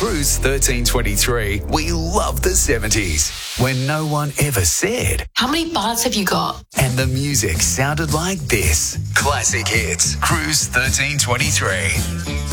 Cruise 1323, we love the 70s, when no one ever said, "How many bars have you got?" and the music sounded like this. Classic hits, Cruise 1323.